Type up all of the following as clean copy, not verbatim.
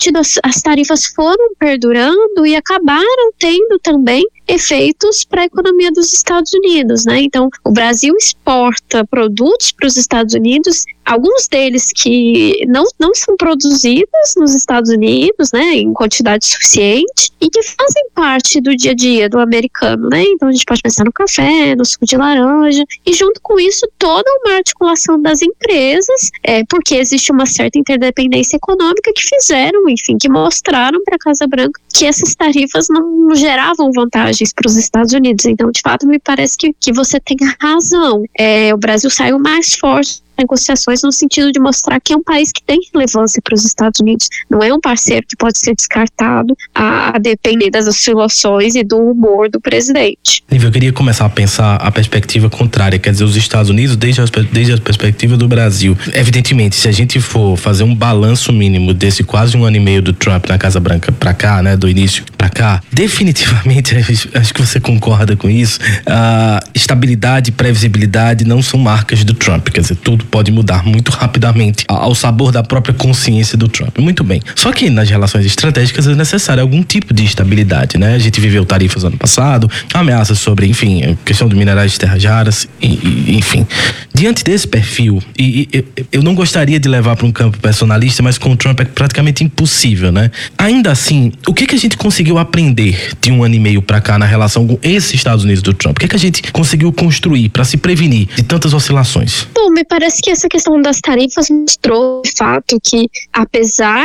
sentido, as tarifas foram perdurando e acabaram tendo também efeitos para a economia dos Estados Unidos, né? Então, o Brasil exporta produtos para os Estados Unidos, alguns deles que não são produzidos nos Estados Unidos, né, em quantidade suficiente, e que fazem parte do dia a dia do americano, né? Então, a gente pode pensar no café, no suco de laranja, e junto com isso, toda uma articulação das empresas, porque existe uma certa interdependência econômica que fizeram, enfim, que mostraram para a Casa Branca que essas tarifas não geravam vantagens para os Estados Unidos. Então, de fato, me parece que você tem razão. O Brasil saiu mais forte negociações no sentido de mostrar que é um país que tem relevância para os Estados Unidos, não é um parceiro que pode ser descartado a depender das oscilações e do humor do presidente. Eu queria começar a pensar a perspectiva contrária, quer dizer, os Estados Unidos desde a perspectiva do Brasil. Evidentemente, se a gente for fazer um balanço mínimo desse quase 1 ano e meio do Trump na Casa Branca para cá, né, do início para cá, definitivamente, acho que você concorda com isso, estabilidade e previsibilidade não são marcas do Trump, quer dizer, tudo pode mudar muito rapidamente ao sabor da própria consciência do Trump. Muito bem. Só que nas relações estratégicas é necessário algum tipo de estabilidade, né? A gente viveu tarifas ano passado, ameaças sobre, enfim, a questão de minerais de terras raras, enfim. Diante desse perfil, eu não gostaria de levar para um campo personalista, mas com o Trump é praticamente impossível, né? Ainda assim, o que a gente conseguiu aprender de 1 ano e meio para cá na relação com esses Estados Unidos do Trump? O que a gente conseguiu construir para se prevenir de tantas oscilações? Bom, me parece que essa questão das tarifas mostrou, de fato, que apesar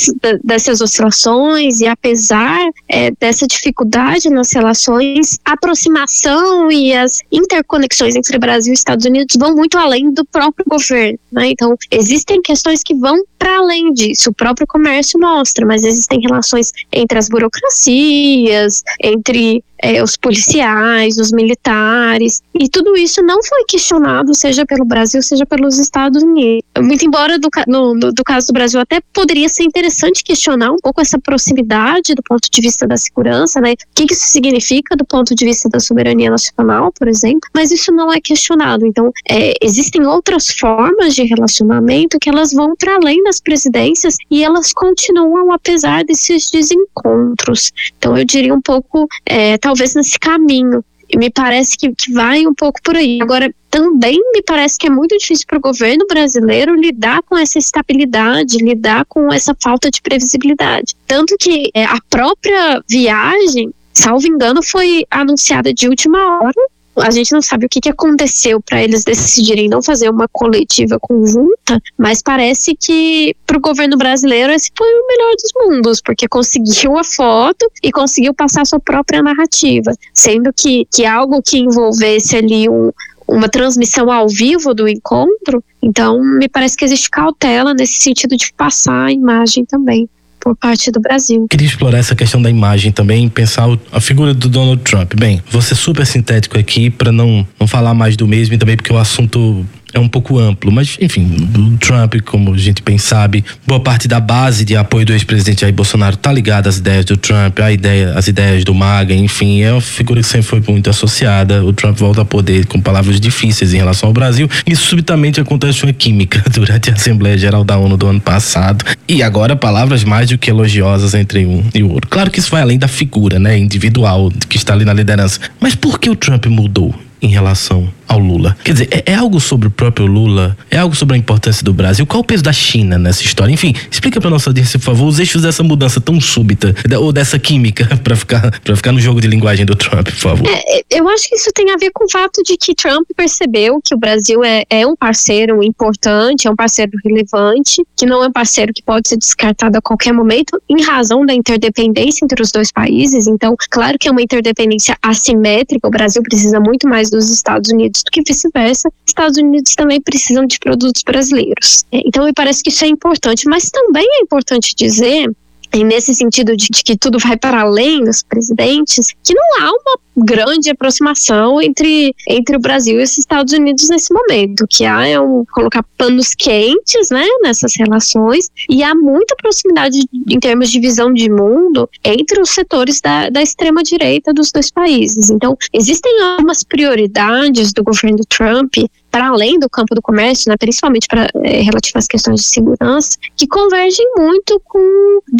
dessas oscilações e apesar dessa dificuldade nas relações, a aproximação e as interconexões entre Brasil e Estados Unidos vão muito além do próprio governo, né? Então, existem questões que vão para além disso. O próprio comércio mostra, mas existem relações entre as burocracias, entre os policiais, os militares, e tudo isso não foi questionado, seja pelo Brasil, seja pelos Estados Unidos. Muito embora do caso do Brasil até poderia ser interessante questionar um pouco essa proximidade do ponto de vista da segurança, né? O que isso significa do ponto de vista da soberania nacional, por exemplo, mas isso não é questionado. Então, existem outras formas de relacionamento que elas vão para além das presidências e elas continuam apesar desses desencontros. Então, eu diria um pouco, talvez nesse caminho. E me parece que vai um pouco por aí. Agora, também me parece que é muito difícil para o governo brasileiro lidar com essa estabilidade, lidar com essa falta de previsibilidade. Tanto que a própria viagem, salvo engano, foi anunciada de última hora. A gente não sabe o que aconteceu para eles decidirem não fazer uma coletiva conjunta, mas parece que para o governo brasileiro esse foi o melhor dos mundos, porque conseguiu a foto e conseguiu passar sua própria narrativa, sendo que algo que envolvesse ali uma transmissão ao vivo do encontro, então me parece que existe cautela nesse sentido de passar a imagem também por parte do Brasil. Queria explorar essa questão da imagem também, pensar a figura do Donald Trump. Bem, vou ser super sintético aqui para não falar mais do mesmo e também porque o assunto é um pouco amplo, mas enfim, o Trump, como a gente bem sabe, boa parte da base de apoio do ex-presidente Jair Bolsonaro tá ligada às ideias do Trump, às ideias do MAGA, enfim, é uma figura que sempre foi muito associada. O Trump volta ao poder com palavras difíceis em relação ao Brasil e subitamente acontece uma química durante a Assembleia Geral da ONU do ano passado e agora palavras mais do que elogiosas entre um e o outro. Claro que isso vai além da figura, né, individual que está ali na liderança, mas por que o Trump mudou em relação ao Lula? Quer dizer, é algo sobre o próprio Lula? É algo sobre a importância do Brasil? Qual o peso da China nessa história? Enfim, explica pra nossa audiência, por favor, os eixos dessa mudança tão súbita, ou dessa química, pra ficar no jogo de linguagem do Trump, por favor. Eu acho que isso tem a ver com o fato de que Trump percebeu que o Brasil é um parceiro importante, é um parceiro relevante, que não é um parceiro que pode ser descartado a qualquer momento, em razão da interdependência entre os dois países. Então, claro que é uma interdependência assimétrica, o Brasil precisa muito mais dos Estados Unidos do que vice-versa. Estados Unidos também precisam de produtos brasileiros. Então me parece que isso é importante, mas também é importante dizer, e nesse sentido de que tudo vai para além dos presidentes, que não há uma grande aproximação entre o Brasil e os Estados Unidos nesse momento. O que há é colocar panos quentes, né, nessas relações, e há muita proximidade em termos de visão de mundo entre os setores da extrema-direita dos dois países. Então, existem algumas prioridades do governo Trump para além do campo do comércio, né, principalmente relativo às questões de segurança, que convergem muito com